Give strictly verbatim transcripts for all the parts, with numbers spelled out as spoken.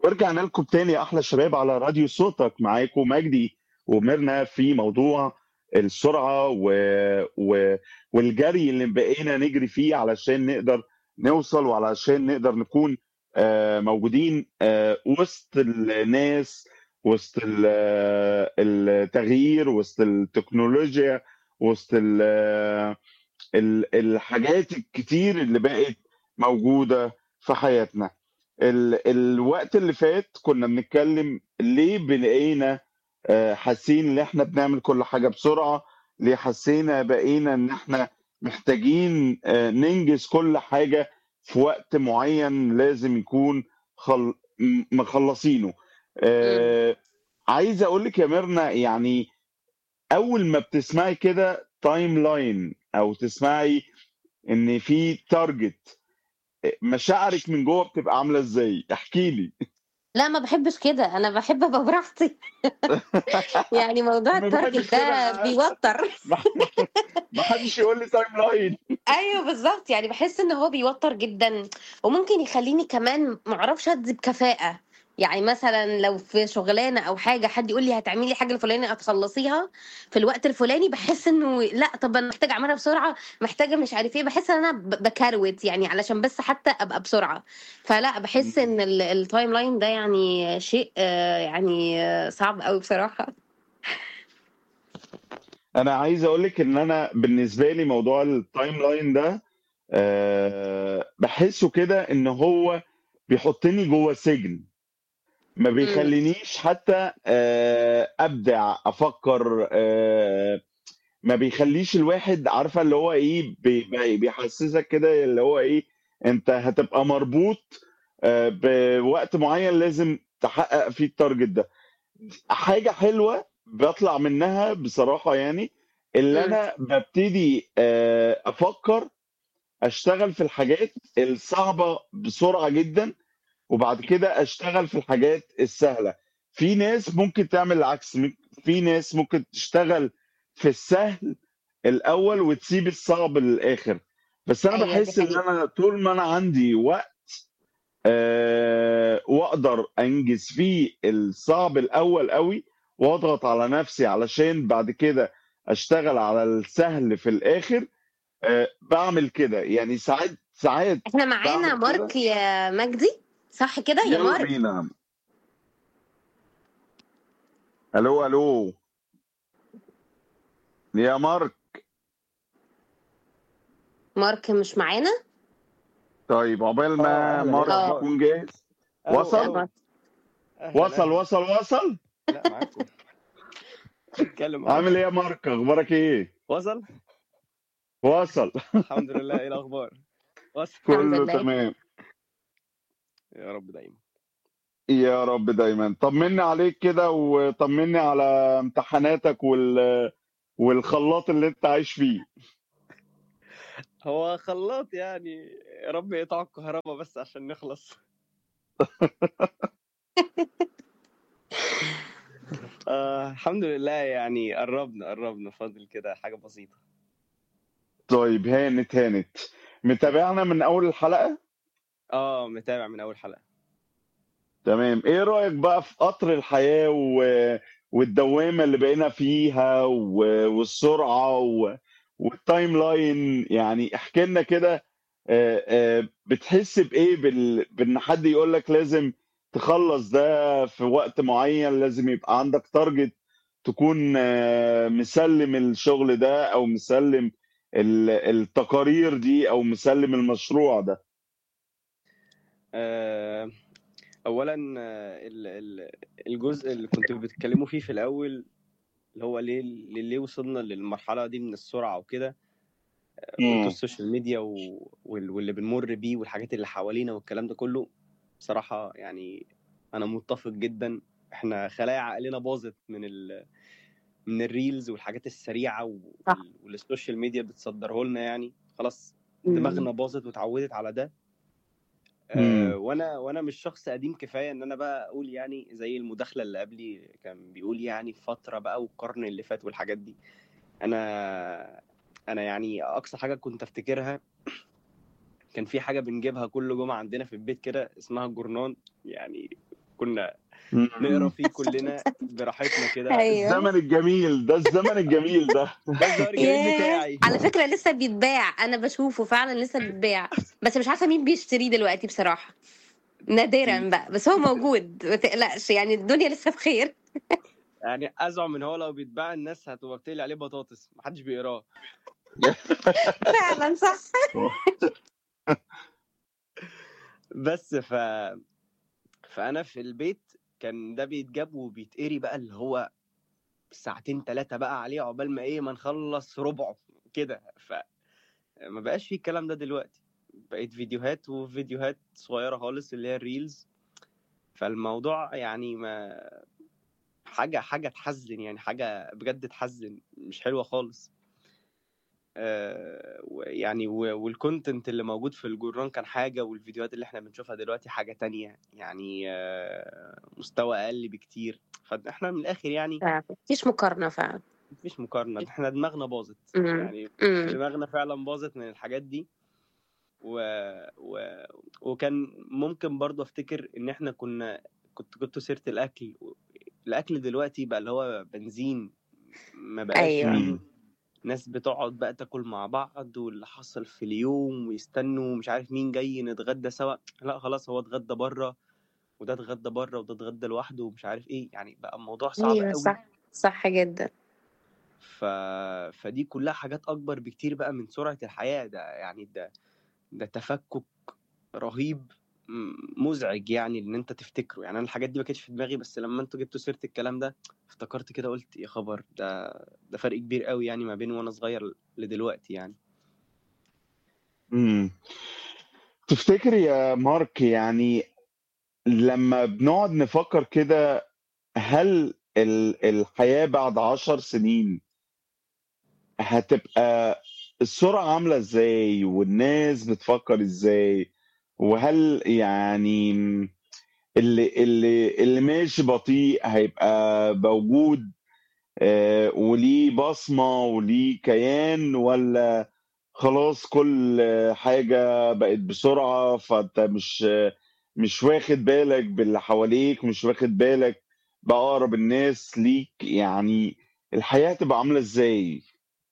ورجعنا لكم تاني يا احلى شباب على راديو صوتك. معاكم مجدي وميرنا في موضوع السرعه و... و... والجري اللي بقينا نجري فيه علشان نقدر نوصل، وعلشان نقدر نكون آه، موجودين آه، وسط الناس، وسط ال- آه، التغيير، وسط التكنولوجيا، وسط ال- آه، ال- الحاجات الكتير اللي بقت موجودة في حياتنا. ال الوقت اللي فات كنا بنتكلم ليه بقينا آه، حاسين ان احنا بنعمل كل حاجة بسرعة، ليه حسينا بقينا ان احنا محتاجين آه، ننجز كل حاجة في وقت معين لازم يكون خل... م- مخلصينه. إمم. آه، عايز اقول لك يا ميرنا، يعني اول ما بتسمعي كده تايم لاين او تسمعي ان في تارجت، مشاعرك من جوه بتبقى عامله ازاي؟ احكي لي. لأ ما باحبش كده، أنا باحب أبقى براحتي. يعني موضوع ما الtarget بحبش كده، ده انا عارف. بيوتّر. ما ما حدش يقول لي تايم لاين. أيوه بالضبط، يعني باحس إن هو بيوتّر جدًا، وممكن يخلّيني كمان ما أعرفش أدّي بكفاءة. يعني مثلًا لو في شغلانة أو حاجة حد يقول لي هتعملي الحاجة الفلانية هتخلّصيها في الوقت الفلاني، باحس إنه لأ، طَب أنا محتاجة أعملها بسرعة، محتاجة مش عارف إيه، باحس إن أنا ب باكروِت يعني علشان بس حتى أبقى بسرعة. فلأ، باحس مم. إن ال الtimeline ده يعني شيء آه، يعني آه، صعب أوي بصراحة. انا عايز اقول لك ان انا بالنسبه لي موضوع التايم لاين ده أه بحسه كده ان هو بيحطني جوه سجن، ما إمم. بيخلينيش حتى أه ابدع افكر. أه ما بيخليش الواحد عارفه اللي هو ايه، بي- بي- بيحسسك كده اللي هو ايه، انت هتبقى مربوط آه، بوقت معين لازم تحقق فيه التارجت ده. حاجه حلوه بطلع منها بصراحه، يعني اللي إمم. انا ببتدي آه، افكر اشتغل في الحاجات الصعبه بسرعه جدا، وبعد كده اشتغل في الحاجات السهله. في ناس ممكن تعمل العكس، م- في ناس ممكن تشتغل في السهل الاول وتسيب الصعب للاخر. بس انا أيوه دي بحس ان حقيقة. انا طول ما انا عندي وقت أه واقدر انجز فيه الصعب الاول قوي، واضغط على نفسي علشان بعد كده اشتغل على السهل في الاخر. أه بعمل كده، يعني ساعات ساعات إحنا معانا بعمل كده. مارك يا مجدي، صح كده يا يلا مارك؟ بينا. الو الو يا مارك. مارك مش معانا؟ طيب عقبال اه ما اهلا، ايه مارك آه. الاخبار؟ يكون جاهز. الو لأ وصل الو. مارك. اهلا وصل اهلا. وصل وصل. لا معاكم. اتكلم اهو. عامل ايه يا مارك؟ اخبارك ايه؟ وصل. وصل. الحمد لله، ايه الاخبار؟ وصل. الحمد كله لله. تمام. يا رب دايما. يا رب دايما. طمني عليك كده، وطمني على امتحاناتك وال والخلاط اللي انت عايش فيه. هو خلاط يعني. يا رب يقطع الكهرباء بس عشان نخلص. آه الحمد لله، يعني قربنا قربنا، فاضل كده حاجة بسيطة. طيب هانت هانت. متابعنا من اول الحلقة؟ اه متابع من اول حلقة. تمام. ايه رأيك بقى في قطر الحياة و... والدوامة اللي بقينا فيها و... والسرعة و... والتايم لاين؟ يعني احكي لنا كده. آه، آه، بتحس بإيه بال... بإن حد يقول لك لازم تخلص ده في وقت معين، لازم يبقى عندك تارجت تكون آه، مسلم الشغل ده، او مسلم ال- التقارير دي، او مسلم المشروع ده؟ آه اولا، آه، ال- ال- الجزء اللي كنتوا بتتكلموا فيه في الاول، اللي هو ليه ليه وصلنا للمرحلة دي من السرعة وكده. قلت امم السوشيال ميديا و... وال- واللي بنمر بيه والحاجات اللي حوالينا والكلام ده كله. بصراحة يعني أنا متفق جدا. إحنا خلايا عقلنا باظت من ال... من الريلز والحاجات السريعة صح. وال... والسوشيال ميديا بتصدره لنا، يعني خلاص إمم. دماغنا باظت واتعودت على ده. امم أه وانا وانا مش شخص قديم كفايه ان انا بقى اقول يعني زي المداخله اللي قبلي كان بيقول يعني فتره بقى والقرن اللي فات والحاجات دي. انا انا يعني اقصى حاجه كنت افتكرها، كان في حاجة بنجيبها كل جمعة عندنا في البيت كده اسمها الجورنان. يعني كنا نقرا مم. فيه كلنا براحتنا كده. ايوه الزمن الجميل ده، الزمن الجميل ده. ده الزمن الجميل ياه بتاعي. على فكرة لسه بيتباع، انا بشوفه فعلا لسه بيتباع، بس مش عارفة مين بيشتريه دلوقتي بصراحة، نادرا بقى، بس هو موجود ما تقلقش، يعني الدنيا لسه بخير. يعني ازعم ان هو لو بيتباع الناس هتبقى بتقلي عليه بطاطس، محدش بيقراه. فعلا صح. بس ف فانا في البيت كان ده بيتجاب وبيتقري بقى، اللي هو ساعتين ثلاثة بقى عليه عقبال ما ايه ما نخلص ربعه كده. فما بقاش فيه الكلام ده دلوقتي، بقيت فيديوهات وفيديوهات صغيرة خالص اللي هي الريلز. فالموضوع يعني ما حاجة حاجة تحزن، يعني حاجة بجد تحزن، مش حلوة خالص. آه، يعني والكونتنت اللي موجود في الجورنان كان حاجة، والفيديوهات اللي احنا بنشوفها دلوقتي حاجة تانية، يعني آه، مستوى أقل بكتير. فاحنا من الآخر يعني فعلا مفيش مقارنة فعلا. مفيش مقارنة، احنا دماغنا باظت، امم يعني امم دماغنا فعلا باظت من الحاجات دي. و... و... وكان ممكن برضو افتكر ان احنا كنا كنت كنت سيرة الأكل. الأكل دلوقتي بقى اللي هو بنزين، ما بقاش ايوه فيه مم. ناس بتقعد بقى تاكل مع بعض واللي حصل في اليوم ويستنوا مش عارف مين جاي نتغدى سوا. لا خلاص، هو اتغدى بره وده اتغدى بره وده اتغدى لوحده ومش عارف ايه، يعني بقى الموضوع صعب ايوه قوي. صح صح جدا. ف... فدي كلها حاجات اكبر بكتير بقى من سرعة الحياة. ده يعني ده ده تفكك رهيب، م- مزعج يعني ان انت تفتكره. يعني انا الحاجات دي ما كانتش في دماغي، بس لما انتوا جبتوا سيرة الكلام ده افتكرت كده، قلت يا خبر، ده ده فرق كبير قوي يعني ما بين وانا صغير لدلوقتي يعني. مم. تفتكر يا مارك، يعني لما بنقعد نفكر كده، هل ال- الحياة بعد عشر سنين هتبقى السرعة عاملة ازاي، والناس بتفكر ازاي؟ وهل يعني اللي اللي اللي ماشي بطيء هيبقى موجود، آه، وليه بصمة وليه كيان، ولا خلاص كل حاجة بقت بسرعة، فانت مش مش واخد بالك باللي حواليك، مش واخد بالك بأقرب الناس ليك؟ يعني الحياة تبقى عاملة ازاي؟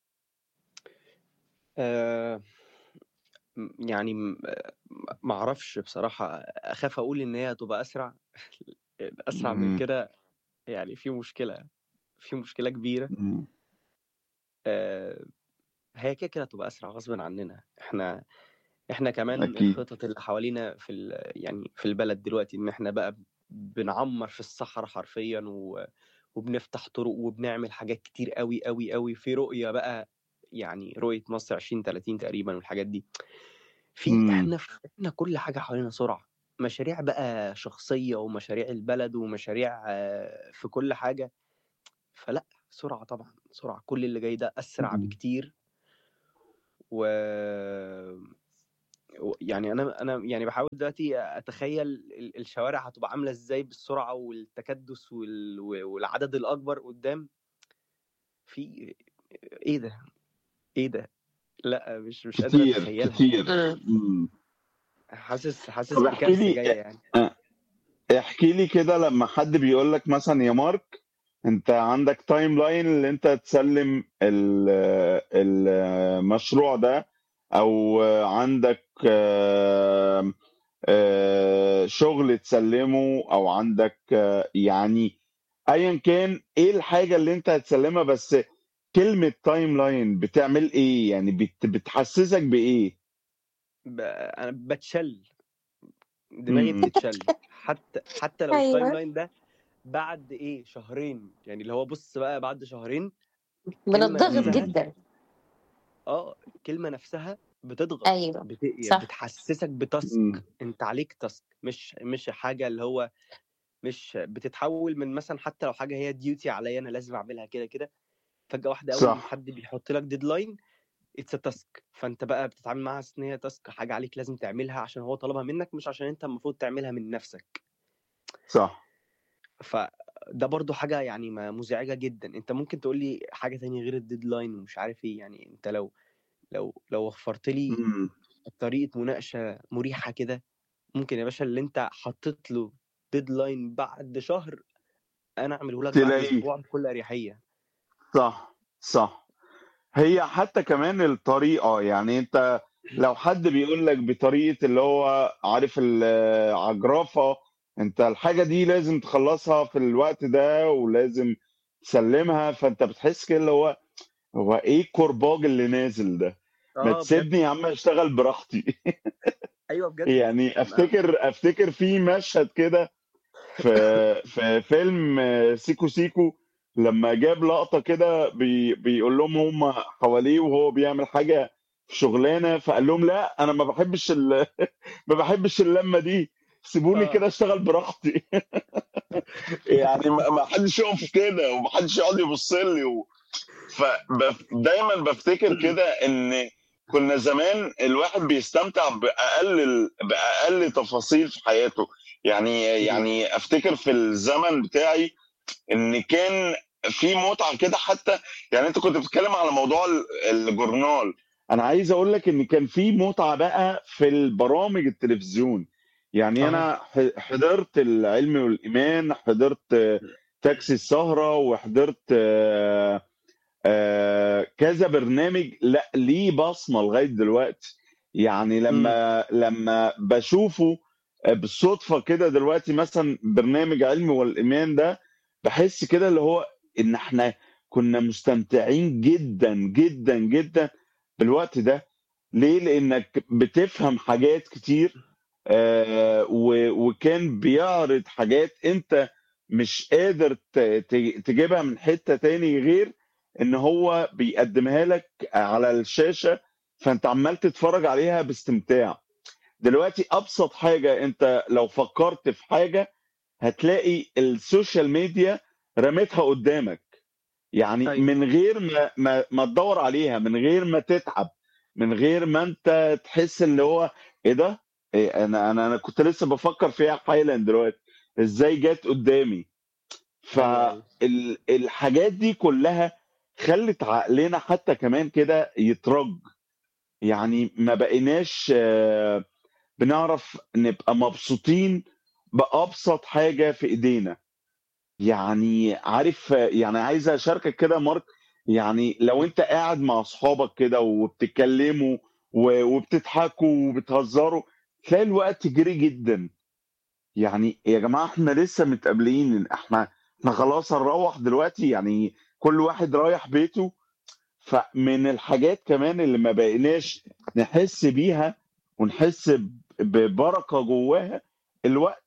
آه يعني م- ما اعرفش بصراحة، اخاف اقول ان هي هتبقى اسرع. اسرع من مم. كده يعني في مشكلة، في مشكلة كبيرة. مم. آه هي كده كده هتبقى اسرع غصب عننا. احنا احنا كمان أكيد. الخطط اللي حوالينا في ال... يعني في البلد دلوقتي ان احنا بقى بنعمر في الصحراء حرفيا، و... وبنفتح طرق وبنعمل حاجات كتير قوي قوي قوي في رؤية بقى، يعني رؤية مصر عشرين ثلاثين تقريبا والحاجات دي. في مم. احنا في احنا كل حاجة حوالينا سرعة، مشاريع بقى شخصية ومشاريع البلد ومشاريع آه، في كل حاجة. فلا، سرعة طبعا، سرعة. كل اللي جاي ده أسرع مم. بكتير. و و- يعني انا انا يعني بحاول دلوقتي اتخيل ال- الشوارع هتبقى عامله ازاي بالسرعه والتكدس وال... والعدد الاكبر قدام. في ايه ده، ايه ده؟ لا، مش مش قادر كتير اتخيلها كتير. يعني. مم. مم. حاسس حاسس طب احكي بكارثه لي، جايه يعني. اه، احكي لي كده، لما حد بيقول لك مثلا يا مارك، انت عندك تايم لاين اللي انت تسلم ال- المشروع ده، او عندك آه، آه، شغل تسلمه، او عندك آه، يعني ايا كان ايه الحاجة اللي انت هتسلمها، بس كلمة تايم لاين بتعمل ايه؟ يعني بت- بتحسسك بايه؟ ب... انا بتشل، دماغي امم. بتتشل. حتى حتى لو التايم ايوه لاين ده بعد ايه شهرين، يعني اللي هو بص بقى بعد شهرين كلمه بنضغط نفسها. امم. جدا. اه الكلمة نفسها بتضغط، ايوه بت... صح. بتحسسك بتاسك. امم. انت عليك تاسك، مش مش حاجة اللي هو مش بتتحول من مثلا، حتى لو حاجة هي ديوتي عليا انا لازم اعملها كده كده، فجأة واحدة اول ما صح. حد بيحط لك ديدلاين اتس تاسك، فانت بقى بتتعامل معاها ان هي تاسك، حاجة عليك لازم تعملها عشان هو طلبها منك، مش عشان انت المفروض تعملها من نفسك. صح. فده برضو حاجة يعني ما- مزعجة جدا. انت ممكن تقول لي حاجة تانية غير الديدلاين ومش عارف ايه؟ يعني انت لو لو لو وفرت لي امم. طريقة مناقشة مريحة كده، ممكن يا باشا اللي انت حطيت له ديدلاين بعد شهر، انا اعمله لك بعد تلاقيه اسبوع بكل اريحيه. صح صح. هي حتى كمان الطريقة، يعني انت لو حد بيقول لك بطريقة اللي هو عارف العجرافة، انت الحاجة دي لازم تخلصها في الوقت ده ولازم تسلمها، فانت بتحس كده اللي هو هو ايه الكرباج اللي نازل ده؟ ما اه بجد. تسيبني يا عم اشتغل براحتي. ايوه بجد. يعني ما- افتكر افتكر في مشهد كده في في فيلم سيكو سيكو، لما جاب لقطة كده بي بيقول لهم هم حواليه وهو بيعمل حاجة في شغلانة، فقال لهم لا انا ما بحبش ال... ما بحبش اللمة دي، سيبوني اه كده اشتغل براحتي. يعني ما ما حدش يقف كده وما حدش يقعد يبص لي و... فدايما بفتكر كده ان كنا زمان الواحد بيستمتع باقل باقل تفاصيل في حياته. يعني مم. يعني افتكر في الزمن بتاعي ان كان في متعه كده حتى. يعني انت كنت بتتكلم على موضوع ال- الجورنال، انا عايز اقول لك ان كان في متعه بقى في البرامج التلفزيون. يعني اه انا ح- حضرت العلم والايمان، حضرت آه، تاكسي السهره، وحضرت آه، آه، كذا برنامج لا ليه بصمه لغايه دلوقتي. يعني امم لما لما بشوفه آه، بالصدفه كده دلوقتي، مثلا برنامج علمي والايمان ده، بحس كده اللي هو ان احنا كنا مستمتعين جدا جدا جدا بالوقت ده. ليه؟ لانك بتفهم حاجات كتير، آه، و- وكان بيعرض حاجات انت مش قادر ت- ت- تجيبها من حتة تاني، غير ان هو بيقدمها لك على الشاشة، فانت عمال تتفرج عليها باستمتاع. دلوقتي ابسط حاجة، انت لو فكرت في حاجة هتلاقي السوشيال ميديا رمتها قدامك، يعني ايوه من غير ما ما, ما تدور عليها، من غير ما تتعب، من غير ما انت تحس اللي هو ايه ده. إيه انا انا انا كنت لسه بفكر فيها حالا دلوقتي، ازاي جت قدامي. ايوه ايوه فالحاجات دي كلها خلت عقلنا حتى كمان كده يترج. يعني ما بقيناش آه، بنعرف نبقى مبسوطين بأبسط حاجة في ايدينا. يعني عارف، يعني عايز اشاركك كده مارك، يعني لو انت قاعد مع اصحابك كده وبتتكلموا و- وبتضحكوا وبتهزروا، تلاقي الوقت جري جدا. يعني يا جماعة احنا لسه متقابلين، احنا احنا خلاص هنروح دلوقتي، يعني كل واحد رايح بيته. فمن الحاجات كمان اللي ما بقيناش نحس بيها ونحس ب- ببركة جواها، الوقت.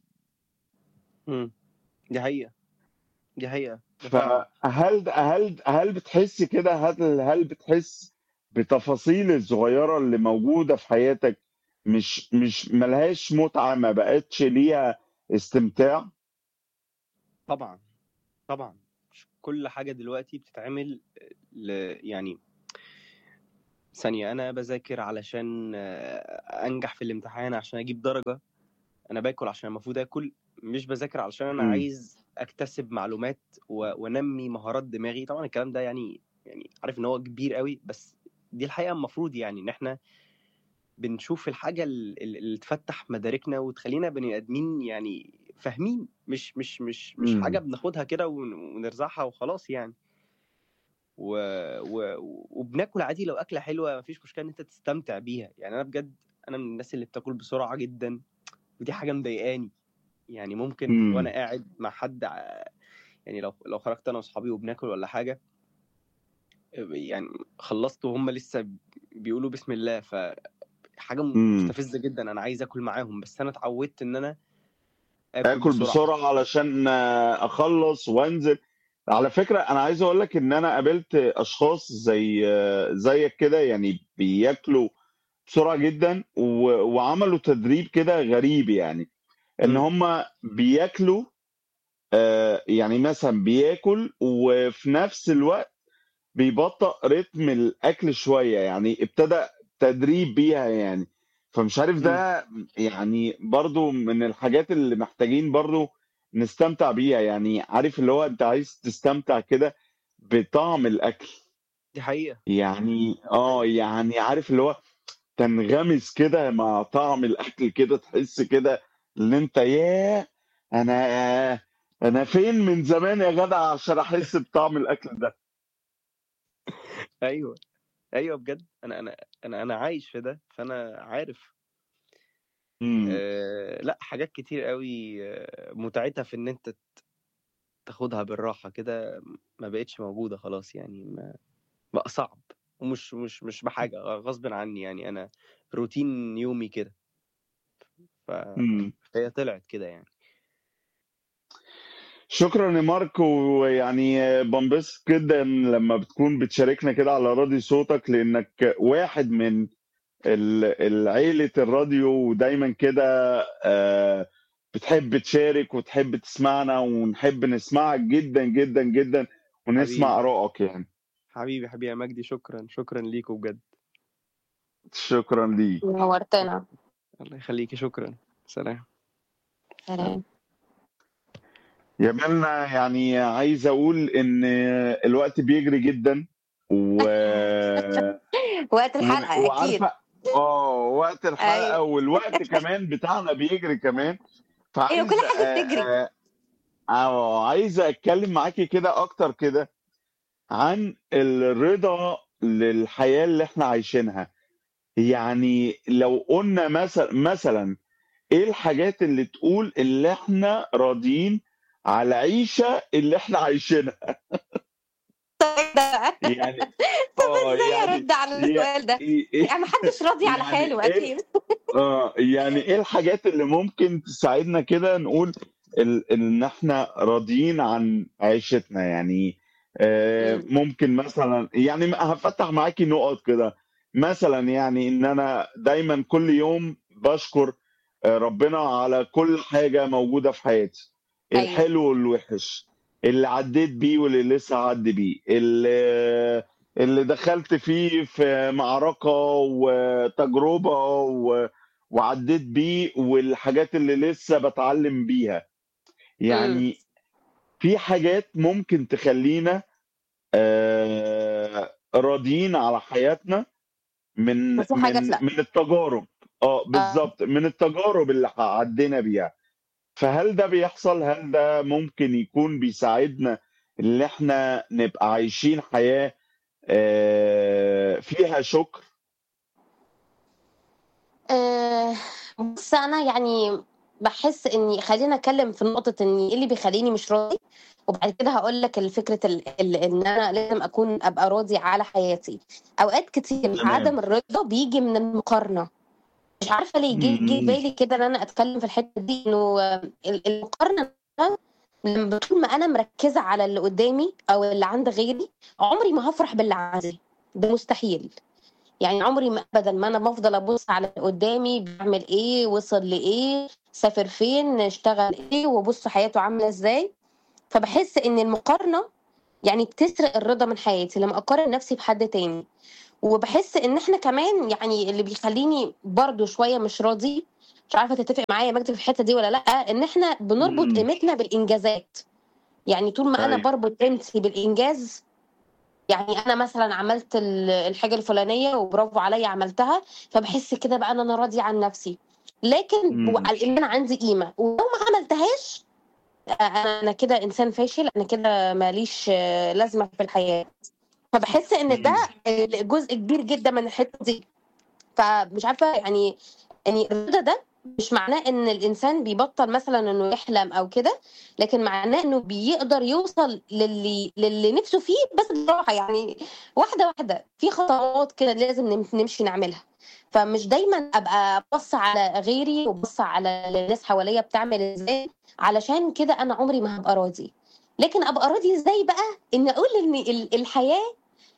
امم دي حقيقه، دي حقيقه، ده فعلا. فهل هل هل بتحس كده، هل هل بتحس بتفاصيل الصغيرة اللي موجودة في حياتك مش مش ملهاش متعة، ما بقتش ليها استمتاع؟ طبعا طبعا. مش كل حاجه دلوقتي بتتعمل ل... يعني ثانيه انا بذاكر علشان آه، انجح في الامتحان عشان اجيب درجه، انا باكل عشان المفروض اكل، مش بذاكر علشان انا امم عايز اكتسب معلومات و- وانمي مهارات دماغي. طبعا الكلام ده يعني يعني عارف ان هو كبير قوي، بس دي الحقيقه. المفروض يعني ان احنا بنشوف الحاجه ال- ال- اللي تفتح مداركنا وتخلينا بني ادمين يعني فاهمين، مش مش مش مش حاجه امم بناخدها كده ون- ونرزعها وخلاص يعني. و... و... وبناكل عادي، لو اكله حلوه مفيش مشكله ان انت تستمتع بيها. يعني انا بجد انا من الناس اللي بتاكل بسرعه جدا، ودي حاجه مضايقاني. يعني ممكن وانا امم قاعد مع حد ع- يعني لو لو خرجت انا واصحابي وبناكل ولا حاجه، يعني خلصت وهم لسه بيقولوا بسم الله، فحاجه امم مستفزه جدا. انا عايز اكل معاهم بس انا اتعودت ان انا اكل اكل بسرعه. بسرعة علشان آه، اخلص وانزل. على فكرة انا عايز اقول لك ان انا قابلت اشخاص زي آه، زيك كده، يعني بياكلوا بسرعة جدا و... وعملوا تدريب كده غريب، يعني ان امم هم بياكلوا آه، يعني مثلا بياكل وفي نفس الوقت بيبطئ رتم الاكل شويه، يعني ابتدى تدريب بيها يعني. فمش عارف امم ده، يعني برضو من الحاجات اللي محتاجين برضو نستمتع بيها. يعني عارف اللي هو انت عايز تستمتع كده بطعم الاكل. دي حقيقه. يعني اه يعني عارف اللي هو تنغمس كده مع طعم الاكل كده، تحس كده ان انت ياه، انا انا فين من زمان يا جدع عشان احس بطعم الاكل ده. ايوه ايوه بجد، انا انا انا انا عايش في ده، فانا عارف. امم آه لا، حاجات كتير قوي آه، متعتها في ان انت تاخدها بالراحه كده ما بقتش موجوده خلاص، يعني ما بقى صعب. ومش مش مش بحاجه غصب عني، يعني انا روتين يومي كده، امم فهي طلعت كده يعني. شكرا يا مارك، ويعني بنبسط جدا لما بتكون بتشاركنا كده على راديو صوتك، لانك واحد من ال- العيلة الراديو، ودايما كده آه، بتحب تشارك وتحب تسمعنا، ونحب نسمعك جدا جدا جدا ونسمع حبيبي آرائك يعني. حبيبي حبيبي يا مجدي، شكرا شكرا ليكوا بجد. شكرا ليك. نورتنا. الله يخليكي، شكرا. سلام. سلام. يا مالنا، يعني عايز اقول ان الوقت بيجري جدا، و... وقت و... الحلقة أكيد. وعارفه، اه وقت الحلقه أيوة. والوقت كمان بتاعنا بيجري كمان. أيوة، كل فعايز حاجة بتجري. آه، آه، عايز اتكلم معاكي كده اكتر كده عن الرضا للحياه اللي احنا عايشينها. يعني لو قلنا مثلا مثلا ايه الحاجات اللي تقول اللي احنا راضيين على العيشه اللي احنا عايشينها؟ طيب ده يعني طب اه ازاي يعني ارد على السؤال ده؟ يعني محدش راضي على يعني حاله ايه اكيد. اه يعني ايه الحاجات اللي ممكن تساعدنا كده نقول ال- ان احنا راضيين عن عيشتنا يعني؟ آه مم. ممكن مثلا، يعني هفتح معاكي نقط كده. مثلا يعني ان انا دايما كل يوم بشكر آه، ربنا على كل حاجة موجودة في حياتي، ايوه. الحلو والوحش، اللي عديت بيه واللي لسه عدي بيه، اللي اللي دخلت فيه في معركة وتجربة و... وعديت بيه، والحاجات اللي لسه بتعلم بيها. امم يعني في حاجات ممكن تخلينا آه، راضيين على حياتنا من وفي حاجات من لا. من التجارب. اه آه. بالظبط، من التجارب اللي عدينا بيها. فهل ده بيحصل؟ هل ده ممكن يكون بيساعدنا ان احنا نبقى عايشين حياة آه، فيها شكر؟ آه، بص انا يعني بحس اني خلينا اتكلم في نقطه اني ايه اللي بيخليني مش راضي، وبعد كده هقول لك الفكره ال- ال- ان انا لازم اكون ابقى راضي على حياتي. اوقات كتير تمام. عدم الرضا بيجي من المقارنه. مش عارفه ليه جه جه في مم. بالي كده ان انا اتكلم في الحته دي، انه آه، ال- المقارنه لما طول ما انا مركزه على اللي قدامي او اللي عند غيري، عمري ما هفرح باللي عندي. ده مستحيل. يعني عمري ما ابدا ما انا بفضل ابص على اللي قدامي بيعمل ايه، وصل لايه، سافر فين، اشتغل ايه، وابص حياته عامله ازاي. فبحس ان المقارنه يعني بتسرق الرضا من حياتي لما اقارن نفسي بحد تاني. وبحس ان احنا كمان يعني اللي بيخليني برضو شويه مش راضي، مش عارفه تتفق معايا يا مجدي في الحته دي ولا لا، ان احنا بنربط مم. قيمتنا بالانجازات. يعني طول ما انا ايوه. بربط قيمتي بالانجاز، يعني انا مثلا عملت ال- الحاجه الفلانيه وبرافو عليا عملتها، فبحس كده بقى ان انا راضيه عن نفسي. لكن مم. وعلى ان انا عندي قيمه، ولو ما عملتهاش انا أنا كده انسان فاشل، انا كده ماليش آه، لازمه في الحياه. فبحس ان ده مم. آه، جزء كبير جدا من الحته دي. فمش عارفه يعني، يعني الرضا ده مش معناه ان الانسان بيبطل مثلا انه يحلم او كده، لكن معناه انه بيقدر يوصل للي للي نفسه فيه، بس بصراحه يعني واحده واحده في خطوات كده لازم نم- نمشي نعملها. فمش دايما ابقى بص على غيري وبص على الناس حواليا بتعمل ازاي، علشان كده انا عمري ما هبقى راضي. لكن ابقى راضي ازاي بقى؟ ان اقول ان ال- الحياه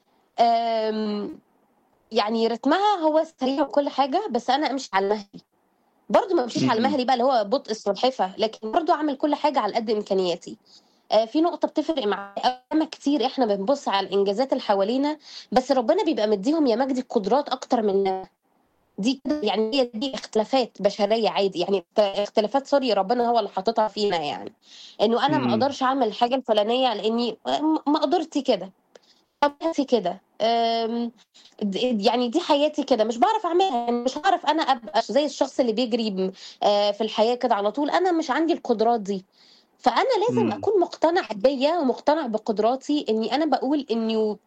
آم، يعني رتمها هو سريع وكل حاجه، بس انا امشي على المهلي. برضو ما امشيش على مم. المهلي بقى اللي هو بطء السلحفه، لكن برضو اعمل كل حاجه على قد امكانياتي. آه، في نقطه بتفرق معايا أما كتير، احنا بنبص على الانجازات اللي حوالينا، بس ربنا بيبقى مديهم يا مجدي قدرات اكتر مننا. دي كده يعني هي دي اختلافات بشريه عادي، يعني اختلافات سوري ربنا هو اللي حاططها فينا، يعني انه انا ما مم. اقدرش اعمل الحاجه الفلانيه لاني م- مقدرتي كده. طبيعتي كده، آمم د يعني دي حياتي كده، مش باعرف أعملها، يعني مش هاعرف أنا أبقى زي الشخص اللي بيجري م آآ في الحياة كده على طول، أنا مش عندي القدرات دي، فأنا لازم إمم. أكون مقتنع بيّا ومقتنع بقدراتي، إني أنا باقول إنه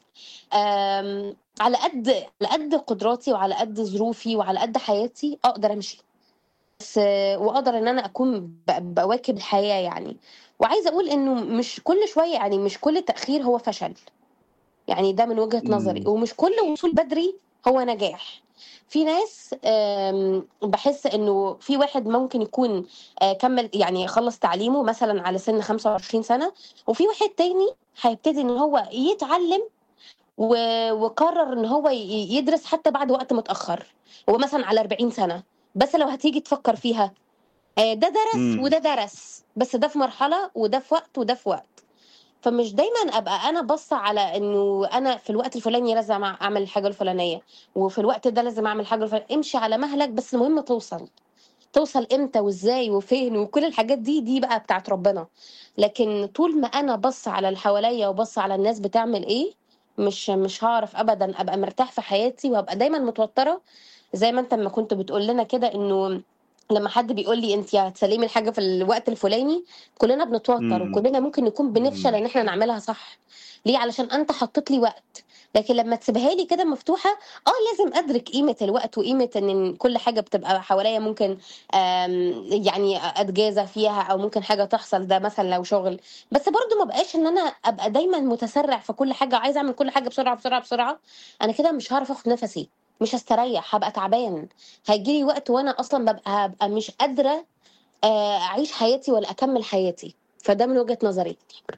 آمم على قد على قد قدراتي وعلى قد ظروفي وعلى قد حياتي أقدر أمشي، بس وأقدر إن أنا أكون ب باواكب الحياة يعني. وعايزة أقول إنه مش كل شوية يعني مش كل تأخير هو فشل. يعني ده من وجهة نظري، إمم. ومش كل وصول بدري هو نجاح. في ناس آمم باحس إنه في واحد ممكن يكون آآ كمّل يعني خلّص تعليمه مثلًا على سِن خمسة وعشرين سَنة، وفي واحد تاني هيبتدي إن هو يتعلّم و وقرر إن هو ي يدرس حتى بعد وقت متأخر، هو مثلًا على أربعين سَنة، بس لو هتيجي تفكّر فيها آآ ده درس إمم. وده درس، بس ده في مرحلة وده في وقت وده في وقت. فمش دايمًا أبقى أنا باصة على إنه أنا في الوقت الفلاني لازم أع أعمل الحاجة الفلانية، وفي الوقت ده لازم أعمل الحاجة الفل امشي على مهلك بس المهم توصل. توصل إمتى وإزاي وفين وكل الحاجات دي، دي بقى بتاعة ربنا. لكن طول ما أنا باصة على اللي حواليّا وباصة على الناس بتعمل إيه، مش مش هاعرف أبدًا أبقى مرتاح في حياتي وهابقى دايمًا متوترة، زي ما أنت أمّا كنت بتقول لنا كده إنه لمّا حد بيقول لي أنتِ هتسلمي الحاجة في الوقت الفلاني، كلنا بنتوتر إمم. وكلنا ممكن نكون بنفشل إمم. إن إحنا نعملها صح. ليه؟ علشان أنت حطيت لي وقت، لكن لمّا تسيبها لي كده مفتوحة، آه لازم أدرك قيمة الوقت وقيمة إن كل حاجة بتبقى حواليّا ممكن آمم يعني أ أتجازى فيها أو ممكن حاجة تحصل، ده مثلًا لو شغل، بس برضه ما ابقاش إن أنا أبقى دايمًا متسرع في كل حاجة، عايزة أعمل كل حاجة بسرعة، بسرعة، بسرعة. أنا كده مش هاعرف آخد نفسي، مش هاستريّح، هابقى تعبان، هييجي لي وقت وأنا أصلًا بابقى هابقى مش قادرة آآ أعيش حياتي ولا أكمّل حياتي، فده من وجهة نظري.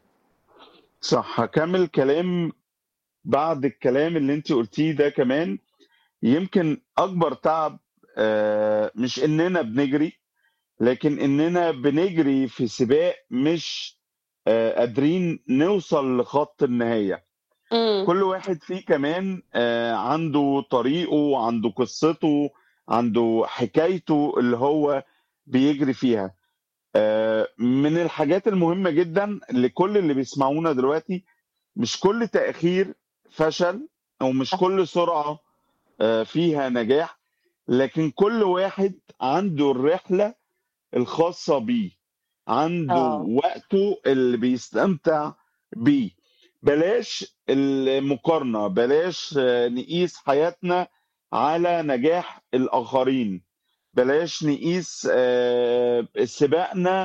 صح، هاكمّل كلام بعد الكلام اللي أنتِ قُلتيه ده كمان. يمكن أكبر تعب آآ مش إننا بنجري، لكن إننا بنجري في سباق مش آآ قادرين نوصل لخط النهاية. إمم. كل واحد فيه كمان آآ عنده طريقه، عنده قصته، عنده حكايته اللي هو بيجري فيها. آآ من الحاجات المهمة جدًا لكل اللي بيسمعونا دلوقتي، مش كل تأخير فشل، أو مش صح. كل سرعة آآ فيها نجاح، لكن كل واحد عنده الرحلة الخاصة بيه، عنده آه. وقته اللي بيستمتع بيه. بلاش المقارنة، بلاش آه، نقيس حياتنا على نجاح الآخرين، بلاش نقيس آآ سباقنا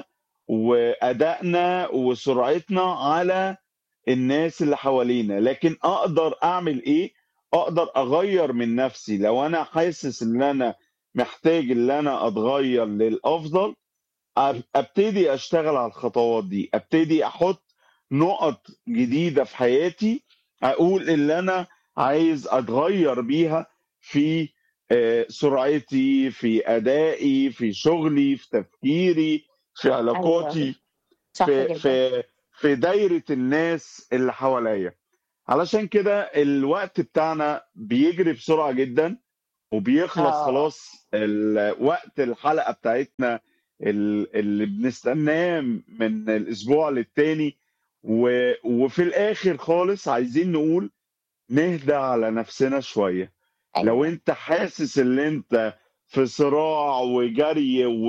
وأدائنا وسرعتنا على الناس اللي حوالينا، لكن أقدر أعمل إيه؟ أقدر أغيّر من نفسي. لو أنا حاسس إن أنا محتاج إن أنا أتغيّر للأفضل، أب أبتدي أشتغل على الخطوات دي، أبتدي أحُط نُقط جديدة في حياتي، أقول اللي أنا عايز أتغيّر بيها في آآ سرعتي، في أدائي، في شغلي، في تفكيري، في أيوه. علاقاتي، صح في جدًا. في في دايرة الناس اللي حواليّا. علشان كده الوقت بتاعنا بيجري بسرعة جدًا، وبيخلص آه. خلاص ال وقت الحلقة بتاعتنا ال اللي بنستناه من الأسبوع للتاني. و وفي الآخر خالص عايزين نقول نهدى على نفسنا شوية. لو أيوه. أنت حاسس إن أنت في صراع وجري و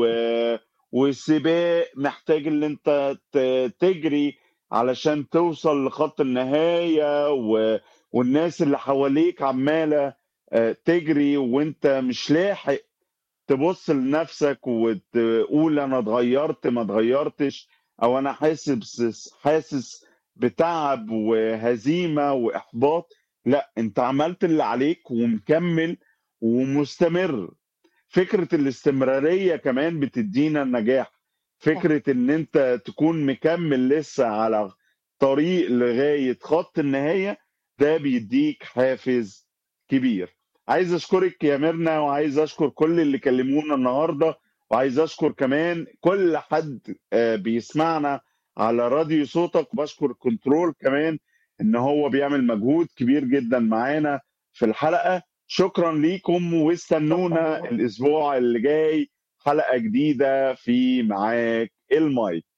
وسباق محتاج إن أنت ت تجري علشان توصل لخط النهاية، و والناس اللي حواليك عمّالة آآ تجري وأنت مش لاحق تبُص لنَفْسك وتقول أنا اتغيّرت، ما اتغيّرتش، أو أنا حاسس حاسس بتعب وهزيمة وإحباط. لأ، أنت عملت اللي عليك ومكمّل ومستمر. فكرة الاستمرارية كمان بتدّينا النجاح. صح. فكرة إن أنت تكون مكمّل لسه على طريق لغاية خط النهاية، ده بيدّيك حافز كبير. عايز أشكرِك يا ميرنا، وعايز أشكر كل اللي كلمونا النهارده، وعايز أشكر كمان كل حد آآ بيسمعنا على راديو صوتك، وباشكر كنترول كمان إن هو بيعمل مجهود كبير جدًا معانا في الحلقة. شكرًا ليكم، واستنونا شكرًا. الأسبوع اللي جاي حلقة جديدة في معاك المايك.